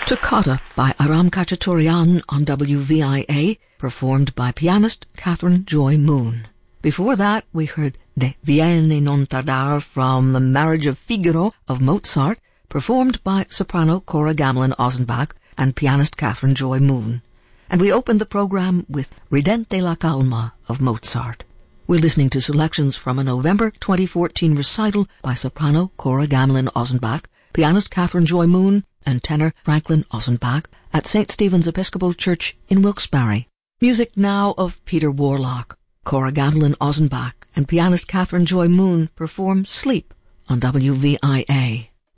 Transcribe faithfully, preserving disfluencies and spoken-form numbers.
Toccata by Aram Khachaturian on W V I A, performed by pianist Catherine Joy Moon. Before that, we heard De Vieni non tardare from The Marriage of Figaro of Mozart, performed by soprano Cora Gamlin-Osenbach and pianist Catherine Joy Moon. And we opened the program with Ridente la Calma of Mozart. We're listening to selections from a November twenty fourteen recital by soprano Cora Gamlin-Osenbach, pianist Catherine Joy Moon, and tenor Franklin Osenbach at Saint Stephen's Episcopal Church in Wilkes-Barre. Music now of Peter Warlock. Cora Gamlin-Osenbach and pianist Catherine Joy Moon perform Sleep on W V I A.